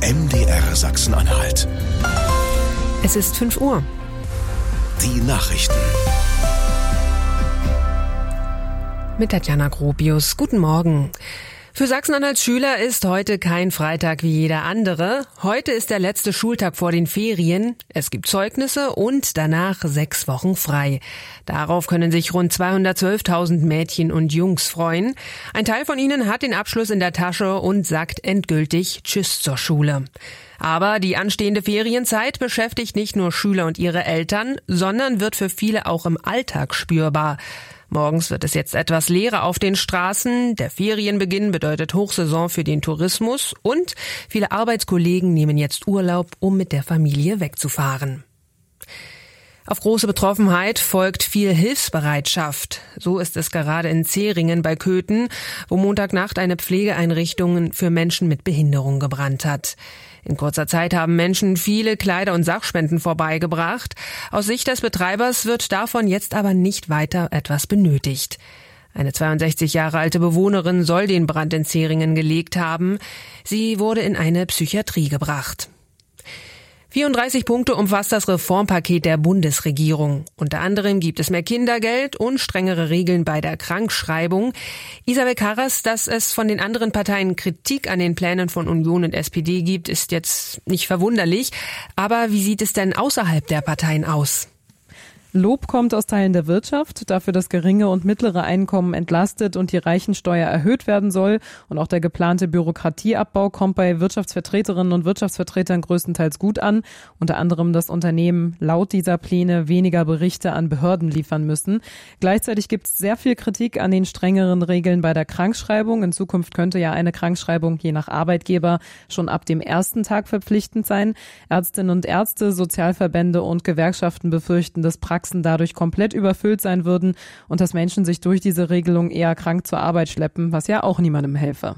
MDR Sachsen-Anhalt. Es ist 5 Uhr. Die Nachrichten. Mit Tatjana Gropius. Guten Morgen. Für Sachsen-Anhalts Schüler ist heute kein Freitag wie jeder andere. Heute ist der letzte Schultag vor den Ferien. Es gibt Zeugnisse und danach 6 Wochen frei. Darauf können sich rund 212.000 Mädchen und Jungs freuen. Ein Teil von ihnen hat den Abschluss in der Tasche und sagt endgültig Tschüss zur Schule. Aber die anstehende Ferienzeit beschäftigt nicht nur Schüler und ihre Eltern, sondern wird für viele auch im Alltag spürbar. Morgens wird es jetzt etwas leerer auf den Straßen. Der Ferienbeginn bedeutet Hochsaison für den Tourismus und viele Arbeitskollegen nehmen jetzt Urlaub, um mit der Familie wegzufahren. Auf große Betroffenheit folgt viel Hilfsbereitschaft. So ist es gerade in Zähringen bei Köthen, wo Montagnacht eine Pflegeeinrichtung für Menschen mit Behinderung gebrannt hat. In kurzer Zeit haben Menschen viele Kleider und Sachspenden vorbeigebracht. Aus Sicht des Betreibers wird davon jetzt aber nicht weiter etwas benötigt. Eine 62 Jahre alte Bewohnerin soll den Brand in Zähringen gelegt haben. Sie wurde in eine Psychiatrie gebracht. 34 Punkte umfasst das Reformpaket der Bundesregierung. Unter anderem gibt es mehr Kindergeld und strengere Regeln bei der Krankschreibung. Isabel Karras, dass es von den anderen Parteien Kritik an den Plänen von Union und SPD gibt, ist jetzt nicht verwunderlich. Aber wie sieht es denn außerhalb der Parteien aus? Lob kommt aus Teilen der Wirtschaft, dafür, dass geringe und mittlere Einkommen entlastet und die Reichensteuer erhöht werden soll. Und auch der geplante Bürokratieabbau kommt bei Wirtschaftsvertreterinnen und Wirtschaftsvertretern größtenteils gut an. Unter anderem, dass Unternehmen laut dieser Pläne weniger Berichte an Behörden liefern müssen. Gleichzeitig gibt es sehr viel Kritik an den strengeren Regeln bei der Krankschreibung. In Zukunft könnte ja eine Krankschreibung je nach Arbeitgeber schon ab dem ersten Tag verpflichtend sein. Ärztinnen und Ärzte, Sozialverbände und Gewerkschaften befürchten, dass Praxen dadurch komplett überfüllt sein würden und dass Menschen sich durch diese Regelung eher krank zur Arbeit schleppen, was ja auch niemandem helfe.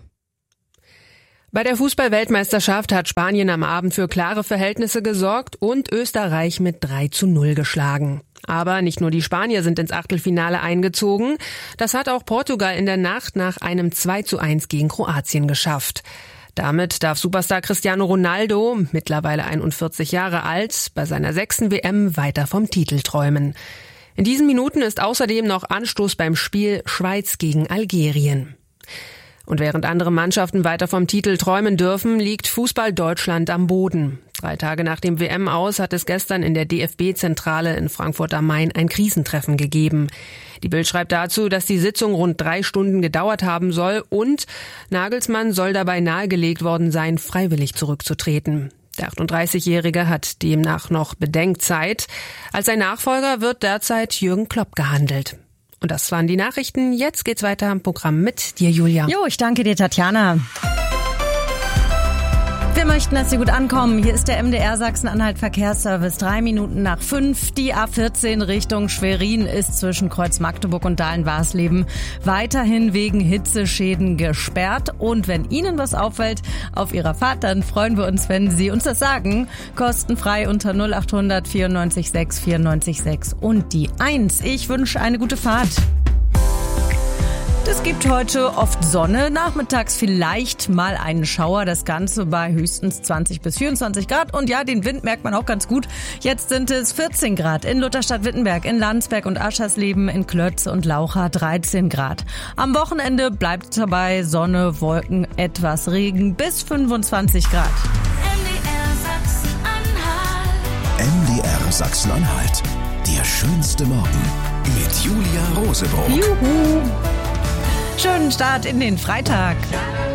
Bei der Fußball-Weltmeisterschaft hat Spanien am Abend für klare Verhältnisse gesorgt und Österreich mit 3:0 geschlagen. Aber nicht nur die Spanier sind ins Achtelfinale eingezogen. Das hat auch Portugal in der Nacht nach einem 2:1 gegen Kroatien geschafft. Damit darf Superstar Cristiano Ronaldo, mittlerweile 41 Jahre alt, bei seiner 6. WM weiter vom Titel träumen. In diesen Minuten ist außerdem noch Anstoß beim Spiel Schweiz gegen Algerien. Und während andere Mannschaften weiter vom Titel träumen dürfen, liegt Fußball Deutschland am Boden. 3 Tage nach dem WM-Aus hat es gestern in der DFB-Zentrale in Frankfurt am Main ein Krisentreffen gegeben. Die Bild schreibt dazu, dass die Sitzung rund 3 Stunden gedauert haben soll und Nagelsmann soll dabei nahegelegt worden sein, freiwillig zurückzutreten. Der 38-Jährige hat demnach noch Bedenkzeit. Als sein Nachfolger wird derzeit Jürgen Klopp gehandelt. Und das waren die Nachrichten. Jetzt geht's weiter im Programm mit dir, Julia. Jo, ich danke dir, Tatjana. Wir möchten, dass Sie gut ankommen. Hier ist der MDR Sachsen-Anhalt Verkehrsservice. 3 Minuten nach 5. Die A14 Richtung Schwerin ist zwischen Kreuz Magdeburg und Dahlen-Warsleben weiterhin wegen Hitzeschäden gesperrt. Und wenn Ihnen was auffällt auf Ihrer Fahrt, dann freuen wir uns, wenn Sie uns das sagen. Kostenfrei unter 0800 94 6 94 6 und die 1. Ich wünsche eine gute Fahrt. Es gibt heute oft Sonne, nachmittags vielleicht mal einen Schauer, das Ganze bei höchstens 20 bis 24 Grad. Und ja, den Wind merkt man auch ganz gut. Jetzt sind es 14 Grad in Lutherstadt-Wittenberg, in Landsberg und Aschersleben, in Klötz und Laucha 13 Grad. Am Wochenende bleibt dabei Sonne, Wolken, etwas Regen bis 25 Grad. MDR Sachsen-Anhalt. Der schönste Morgen mit Julia Rosebroock. Juhu! Schönen Start in den Freitag.